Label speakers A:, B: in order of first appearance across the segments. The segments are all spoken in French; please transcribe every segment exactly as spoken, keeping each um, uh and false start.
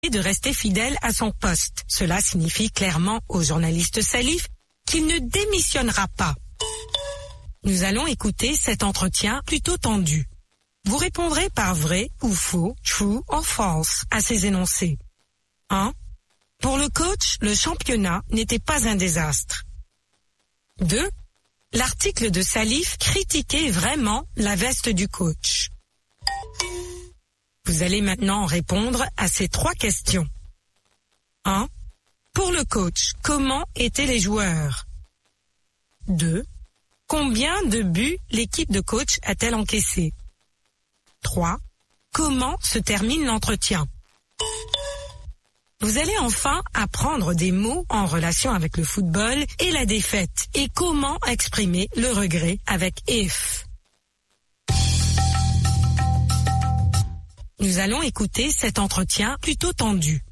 A: de rester fidèle à son poste. Cela signifie clairement au journaliste Salif qu'il ne démissionnera pas. Nous allons écouter cet entretien plutôt tendu. Vous répondrez par vrai ou faux, true or false, à ces énoncés. un. Pour le coach, le championnat n'était pas un désastre. deux. L'article de Salif critiquait vraiment la veste du coach. Vous allez maintenant répondre à ces trois questions. un. Pour le coach, comment étaient les joueurs? deux. Combien de buts l'équipe de coach a-t-elle encaissé? trois. Comment se termine l'entretien? Vous allez enfin apprendre des mots en relation avec le football et la défaite et comment exprimer le regret avec if. Nous allons écouter cet entretien plutôt tendu.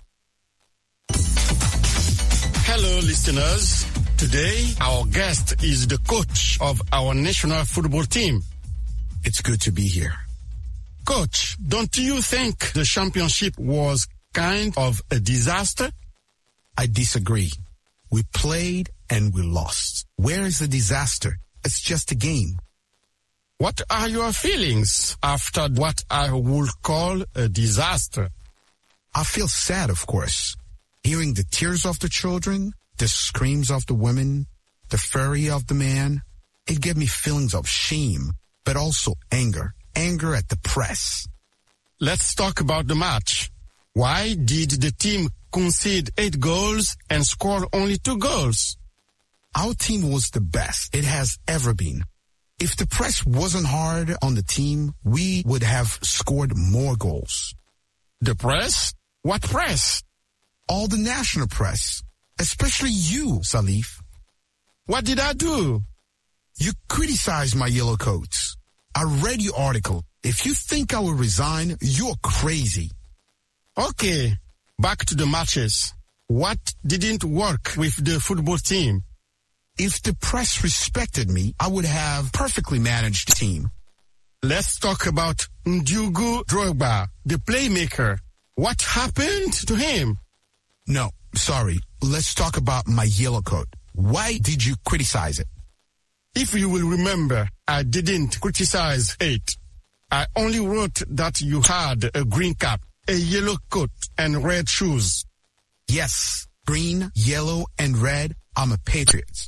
B: Hello listeners. Today our guest is the coach of our national football team.
C: It's good to be here.
B: Coach, don't you think the championship was kind of a disaster?
C: I disagree. We played and we lost. Where is the disaster? It's just a game.
B: What are your feelings after what I would call a disaster?
C: I feel sad, of course. Hearing the tears of the children, the screams of the women, the fury of the man, it gave me feelings of shame, but also anger. Anger at the press.
B: Let's talk about the match. Why did the team concede eight goals and score only two goals?
C: Our team was the best it has ever been. If the press wasn't hard on the team, we would have scored more goals.
B: The press? What press?
C: All the national press. Especially you, Salif.
B: What did I do?
C: You criticized my yellow coats. I read your article. If you think I will resign, you're crazy.
B: Okay, back to the matches. What didn't work with the football team?
C: If the press respected me, I would have perfectly managed the team.
B: Let's talk about Ndiougo Drogba, the playmaker. What happened to him?
C: No, sorry. Let's talk about my yellow coat. Why did you criticize it?
B: If you will remember, I didn't criticize it. I only wrote that you had a green cap, a yellow coat, and red shoes.
C: Yes, green, yellow, and red. I'm a patriot.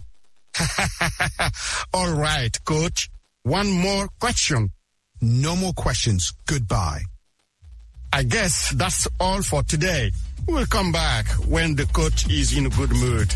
B: All right, coach. One more question.
C: No more questions. Goodbye.
B: I guess that's all for today. We'll come back when the coach is in a good mood.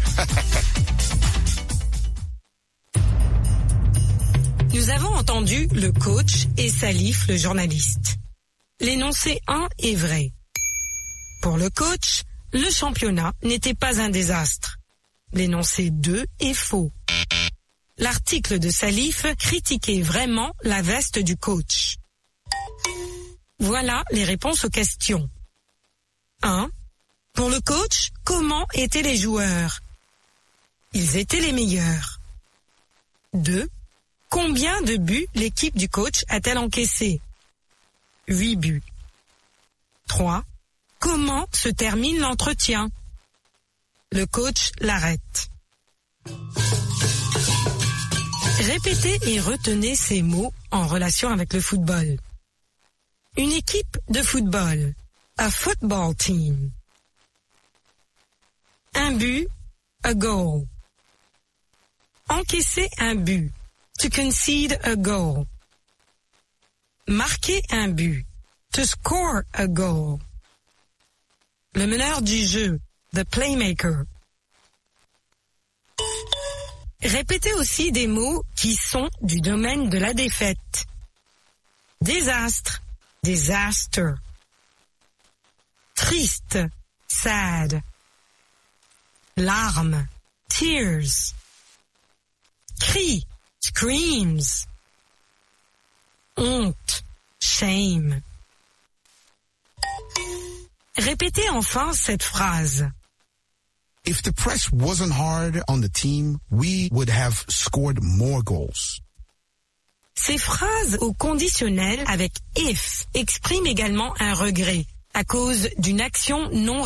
A: Nous avons entendu le coach et Salif, le journaliste. L'énoncé un est vrai. Pour le coach, le championnat n'était pas un désastre. L'énoncé deux est faux. L'article de Salif critiquait vraiment la veste du coach. Voilà les réponses aux questions. un. Pour le coach, comment étaient les joueurs? Ils étaient les meilleurs. deux. Combien de buts l'équipe du coach a-t-elle encaissé? huit buts. trois. Comment se termine l'entretien? Le coach l'arrête. Répétez et retenez ces mots en relation avec le football. Une équipe de football. A football team. Un but. A goal. Encaisser un but. To concede a goal. Marquer un but. To score a goal. Le meneur du jeu. The playmaker. Répétez aussi des mots qui sont du domaine de la défaite. Désastre. Disaster. Triste. Sad. Larmes. Tears. Cri. Screams. Honte. Shame. Répétez enfin cette phrase.
C: If the press wasn't hard on the team, we would have scored more goals.
A: Ces phrases au conditionnel avec if expriment également un regret. à cause d'une action non